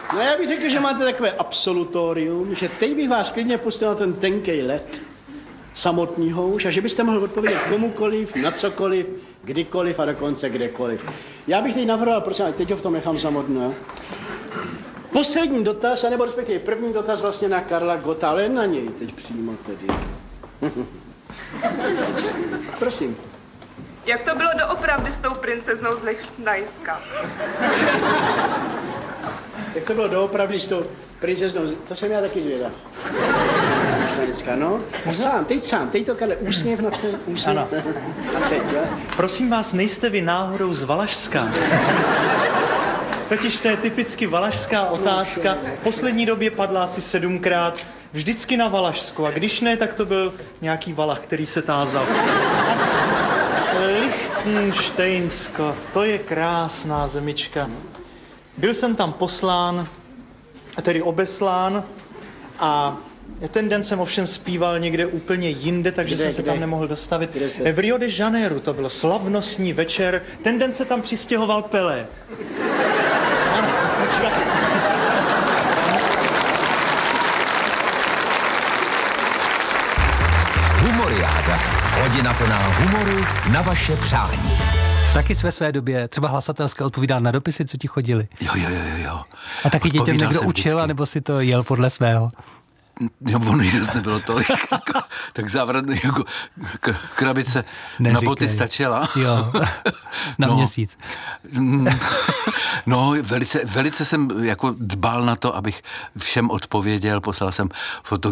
No já bych řekl, že máte takové absolutorium, že teď bych vás klidně pustil na ten tenkej led samotnýho už a že byste mohl odpovědět komukoliv, na cokoliv, kdykoliv a dokonce kdekoliv. Já bych teď navrhoval, prosím, teď ho v tom nechám samotného. Poslední dotaz, anebo respektive první dotaz vlastně na Karla Gotta, ale na něj teď přímo tedy. Prosím. Jak to bylo doopravdy s tou princeznou z Lichtensteinska? Jak to bylo doopravdy s tou princeznou, to jsem já taky zvědav. No. A teď to, Karle, úsměv napřed, úsměv. Ano. A teď, jo? Prosím vás, nejste vy náhodou z Valašska? Totiž to je typicky valašská otázka. V poslední době padla asi 7krát. Vždycky na Valašsku. A když ne, tak to byl nějaký Valach, který se tázal. Lichtensteinsko, to je krásná zemička. Byl jsem tam poslán, tedy obeslán, a ten den jsem ovšem zpíval někde úplně jinde, takže jsem se tam nemohl dostavit. V Rio de Janeiro to bylo slavnostní večer. Ten den se tam přistěhoval Pelé. Ano, Humoriáda. Hodina plná humoru na vaše přání. Taky své době třeba hlasatelské odpovídal na dopisy, co ti chodili. Jo. A taky dětem někdo učil, anebo si to jel podle svého? Jo, ono jí zase nebylo tolik. Tak závratný jako krabice na boty stačila. Jo, na měsíc. No, velice jsem jako dbal na to, abych všem odpověděl. Poslal jsem